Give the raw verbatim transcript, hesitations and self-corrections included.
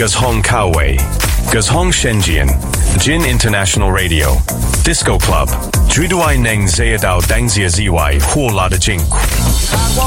Gazhong Kaowei, Gazhong Shenzhen, Jin International Radio, Disco Club, Juduai Neng Zayadao Dangzia Ziwai, Hua La de Jing.